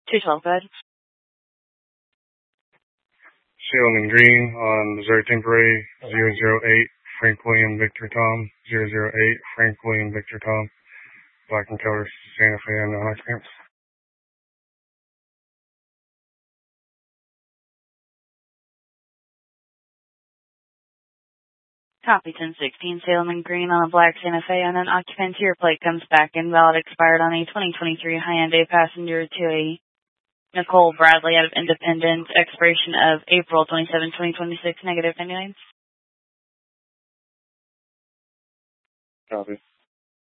212, go ahead. Salem Green on Missouri Temporary 008, Frank William Victor Tom 008, Frank William Victor Tom, Black and Color Santa Fe and non-occupants. Copy 1016, Salem and Green on a black Santa Fe on an occupant. Your plate comes back invalid, expired on a 2023 Hyundai Passenger to a Nicole Bradley out of Independence, expiration of April 27, 2026, negative 99. Copy.